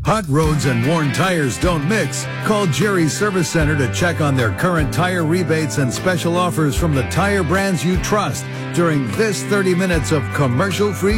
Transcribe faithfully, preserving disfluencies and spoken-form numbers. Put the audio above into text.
Hot roads and worn tires don't mix. Call Jerry's Service Center to check on their current tire rebates and special offers from the tire brands you trust during this thirty minutes of commercial-free